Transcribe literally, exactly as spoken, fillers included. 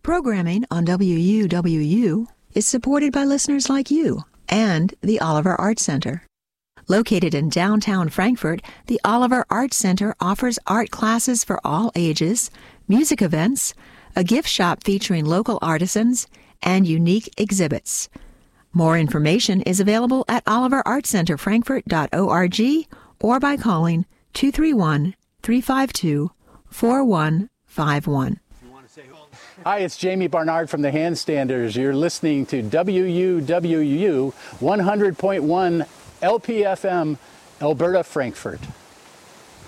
Programming on W U W U is supported by listeners like you and the Oliver Art Center. Located in downtown Frankfort, the Oliver Art Center offers art classes for all ages, music events, a gift shop featuring local artisans, and unique exhibits. More information is available at oliver art center frankfort dot org or by calling two three one, three five two, four one five one. Hi, it's Jamie Barnard from the Handstanders. You're listening to W U W U one hundred point one L P F M, Alberta, Frankfort.